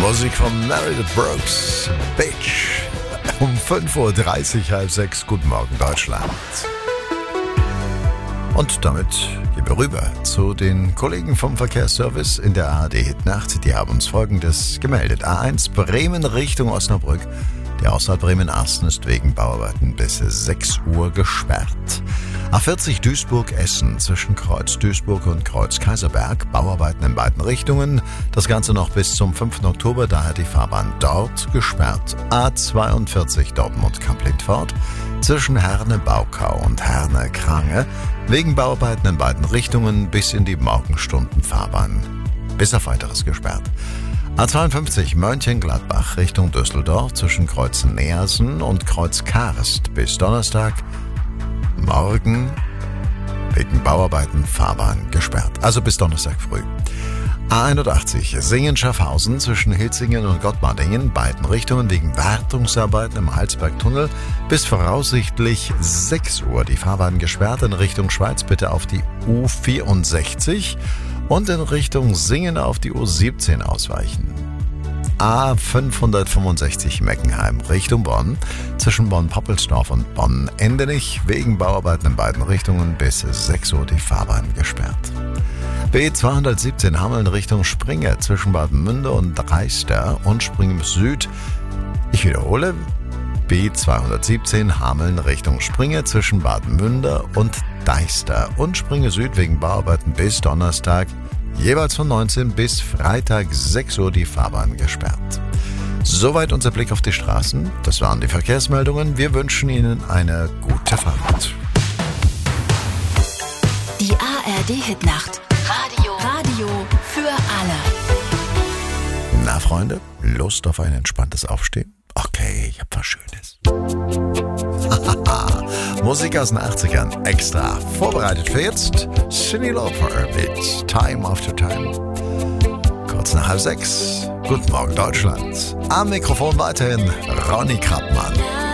Musik von Meredith Brooks, Bitch. Um 5.30 Uhr, 5:30. Guten Morgen, Deutschland. Und damit gehen wir rüber zu den Kollegen vom Verkehrsservice in der ARD Hitnacht. Die haben uns Folgendes gemeldet. A1 Bremen Richtung Osnabrück. Die Ausfahrt Bremen-Arsten ist wegen Bauarbeiten bis 6 Uhr gesperrt. A40 Duisburg-Essen zwischen Kreuz Duisburg und Kreuz Kaiserberg. Bauarbeiten in beiden Richtungen. Das Ganze noch bis zum 5. Oktober, daher die Fahrbahn dort gesperrt. A42 Dortmund-Kamp-Lindfort zwischen Herne-Baukau und Herne-Krange. Wegen Bauarbeiten in beiden Richtungen bis in die Morgenstunden Fahrbahn bis auf Weiteres gesperrt. A52 Mönchengladbach Richtung Düsseldorf zwischen Kreuz Neersen und Kreuz Karst bis Donnerstag morgen wegen Bauarbeiten Fahrbahn gesperrt. Also bis Donnerstag früh. A81 Singen-Schaffhausen zwischen Hilzingen und Gottmardingen, beiden Richtungen wegen Wartungsarbeiten im Halsbergtunnel bis voraussichtlich 6 Uhr. Die Fahrbahn gesperrt in Richtung Schweiz, bitte auf die U64 und in Richtung Singen auf die U17 ausweichen. A565 Meckenheim Richtung Bonn, zwischen Bonn-Poppelsdorf und Bonn-Endenich, wegen Bauarbeiten in beiden Richtungen bis 6 Uhr die Fahrbahn gesperrt. B217 Hameln Richtung Springe, zwischen Bad Münde und Dreister und Springe Süd. Ich wiederhole, B217 Hameln Richtung Springe, zwischen Bad Münde und Deister und Springe Süd wegen Bauarbeiten bis Donnerstag, jeweils von 19 bis Freitag 6 Uhr die Fahrbahn gesperrt. Soweit unser Blick auf die Straßen. Das waren die Verkehrsmeldungen. Wir wünschen Ihnen eine gute Fahrt. Die ARD-Hitnacht. Radio für alle. Na, Freunde, Lust auf ein entspanntes Aufstehen? Okay, ich hab was Schönes. Musik aus den 80ern, extra vorbereitet für jetzt. Cyndi Lauper mit Time After Time. Kurz nach 5:30. Guten Morgen, Deutschland. Am Mikrofon weiterhin Ronny Krappmann.